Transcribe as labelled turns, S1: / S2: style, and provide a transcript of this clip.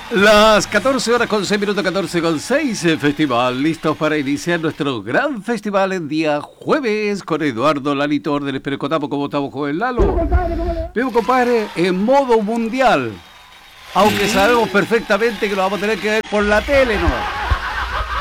S1: Las 14 horas con 6 minutos, 14 con 6, festival, listos para iniciar nuestro gran festival en día jueves con Eduardo Lalito Órdenes Perecotamo. ¿Cómo estamos con el Lalo? Vivo, compadre, en modo mundial, aunque sabemos perfectamente que lo vamos a tener que ver por la tele, ¿no?